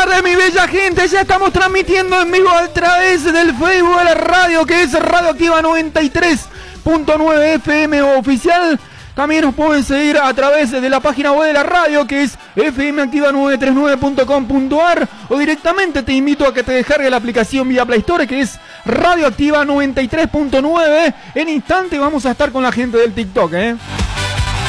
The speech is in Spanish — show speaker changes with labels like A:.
A: tardes, mi bella gente. Ya estamos transmitiendo en vivo a través del Facebook de la radio, que es Radio Activa 93.9 FM oficial. También nos pueden seguir a través de la página web de la radio, que es fmactiva939.com.ar, o directamente te invito a que te descargue la aplicación vía Play Store, que es Radio Activa 93.9. En instante vamos a estar con la gente del TikTok,